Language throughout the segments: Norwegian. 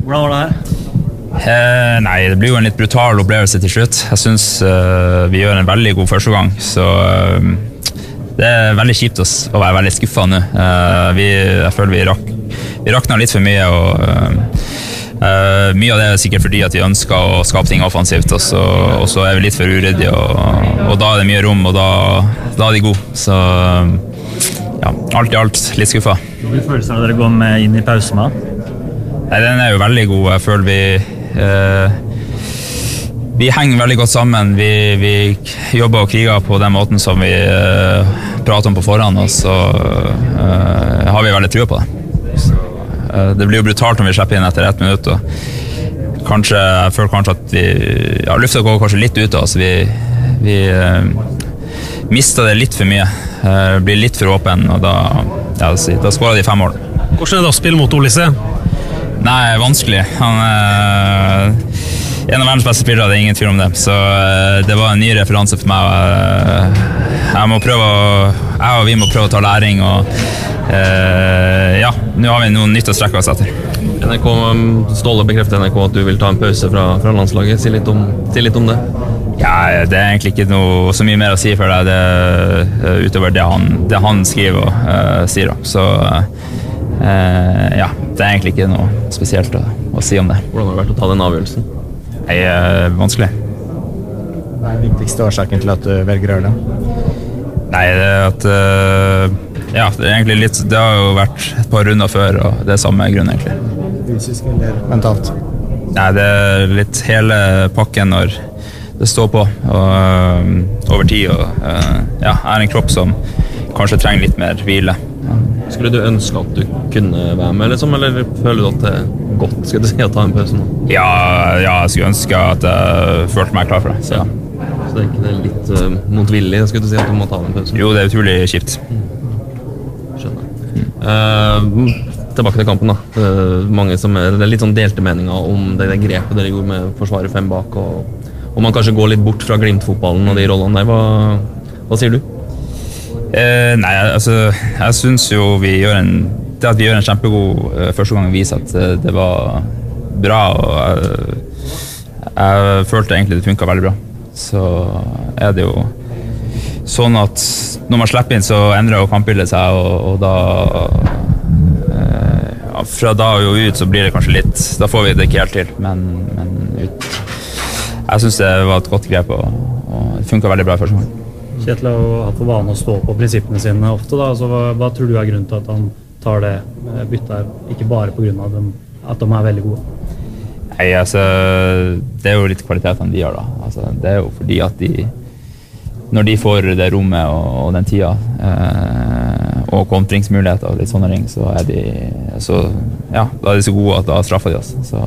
Hvordan var det her? Nei, det blir jo en litt brutal opplevelse til slutt. Jeg synes vi gjør en veldig god første gang, så det veldig kjipt å være veldig skuffet nå. Jeg føler vi rakner litt for mye, og mye av det sikkert fordi at vi ønsker å skape ting offensivt, og så vi litt for uryddige, og da det mye rom, og da de gode. Så ja, alt i alt litt skuffet. Hvilke følelser dere går med inn i pausen da? Nei, den jo veldig god. Jeg føler vi henger veldig godt sammen. Vi jobber og kriger på den måten som vi prater om på forhånd, og så har vi veldig trua på det. Så, det blir jo brutalt om vi slipper inn etter 1 minutt, og jeg føler kanskje at lufta går kanskje litt ut av oss. Vi mistet det litt for mye, blir litt for åpen, og da skårer de 5 mål. Hvordan det å spille mot Olise? Nei, vanskelig. Han en av verdens beste spillere, det ingen tvil om det. Så det var en ny referanse for meg. Vi må prøve å ta læring, og nå har vi noe nytt å strekke oss etter. Ståle bekrefter NRK at du vil ta en pause fra landslaget. Si litt om det. Ja, det egentlig ikke så mye mer å si for deg utover det han skriver og sier. Så det egentlig ikke noe spesielt å si om det. Hvordan har det vært å ta den avgjørelsen? Nei, vanskelig. Hva den viktigste årsaken til at du velger å gjøre det? Nei, det egentlig litt, det har jo vært et par runder før, og det samme grunn egentlig. Fysisk eller mentalt? Nei, det litt hele pakken når det står på, og over tid, og en kropp som kanskje trenger litt mer hvile. Skulle du ønske at du kunne være med, liksom, eller føler du at det godt å ta en pause nå? Ja, jeg skulle ønske at jeg følte meg klar for det. Så det ikke litt motvillig, skulle du si, at du må ta den pausen? Jo, det utrolig kjipt. Skjønner. Tilbake til kampen da. Det litt sånn delte meninger om det grepet dere gjorde med forsvaret 5 bak, og man kanskje går litt bort fra Glimt-fotballen og de rollene der. Hva sier du? Nei, altså jeg synes jo vi gjør en kjempegod første gang viser at det var bra, og jeg følte egentlig det funket veldig bra. Så det jo sånn at når man slipper inn så endrer jo kampbildet seg, og da fra da og ut så blir det kanskje litt, da får vi det ikke helt til, men jeg synes det var et godt grep, og det funket veldig bra første gang. Kjetil har hatt for vane å stå på prinsippene sine ofte, da. Så hva tror du grunnen til at han tar det byttet, ikke bare på grunn av at de veldig gode? Nei, altså, det jo litt kvalitetene de har da. Altså, det jo fordi at når de får det rommet og den tida, og kontringsmuligheter og litt sånne ting, så da de så gode at da straffer de oss. Så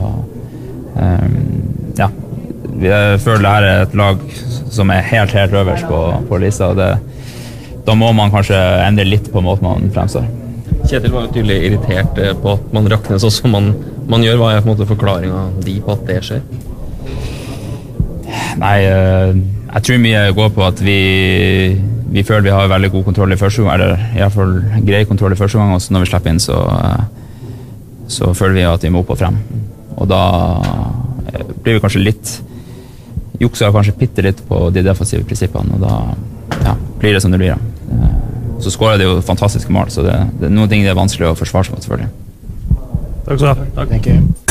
jeg føler det et lag som helt øverst på lista, og da må man kanskje endre litt på måten man fremstår. Kjetil var jo tydelig irritert på at man rakner så som man gjør. Hva på en måte forklaringen på at det skjer? Nei, jeg tror mye går på at vi føler vi har veldig god kontroll i første gang, eller i hvert fall grei kontroll i første gang, og når vi slipper inn så føler vi at vi må opp og frem. Og da blir vi kanskje jukser kanskje bitte litt på de defensive prinsippene, og da blir det som det blir. Så skårer det jo fantastiske mål, så det noen ting det vanskelig å forsvare seg på, selvfølgelig. Takk skal du ha. Takk.